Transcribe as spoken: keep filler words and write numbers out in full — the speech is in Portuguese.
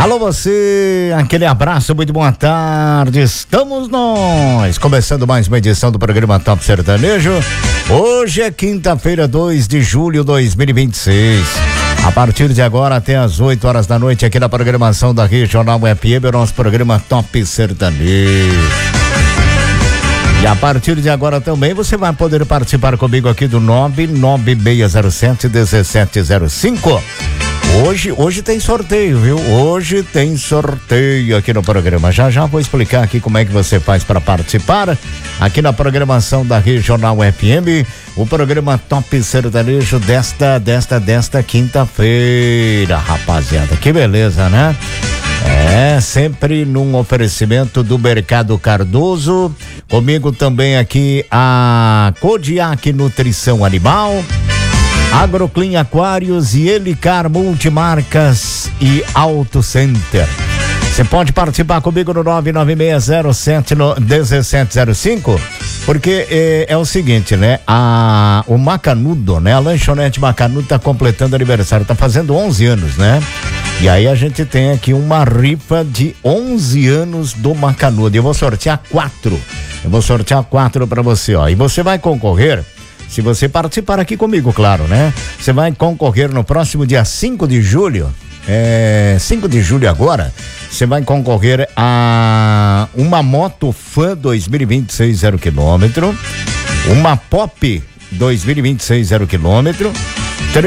Alô você, aquele abraço, muito boa tarde, estamos nós, começando mais uma edição do programa Top Sertanejo. Hoje é quinta-feira, dois de julho de dois mil e vinte e seis. A partir de agora até as oito horas da noite aqui na programação da Regional F M, o nosso programa Top Sertanejo. E a partir de agora também você vai poder participar comigo aqui do nove nove seis zero sete um sete zero cinco. Hoje, hoje tem sorteio, viu? Hoje tem sorteio aqui no programa. Já já vou explicar aqui como é que você faz para participar aqui na programação da Regional F M, o programa Top Sertanejo desta, desta, desta quinta-feira, rapaziada. Que beleza, né? É, sempre num oferecimento do Mercado Cardoso. Comigo também aqui a Kodiak Nutrição Animal, Agroclean Aquários e Elicar Multimarcas e Auto Center. Você pode participar comigo no nove nove seis zero sete um sete zero cinco, porque é, é o seguinte, né? A, o Macanudo, né? A lanchonete Macanudo tá completando aniversário, tá fazendo onze anos, né? E aí a gente tem aqui uma rifa de onze anos do Macanudo. Eu vou sortear quatro. Eu vou sortear quatro para você, ó. E você vai concorrer, se você participar aqui comigo, claro, né? Você vai concorrer no próximo dia cinco de julho, é, cinco de julho agora, você vai concorrer a uma Moto Fan dois mil e vinte e seis zero quilômetro, uma Pop dois mil e vinte e seis zero quilômetro,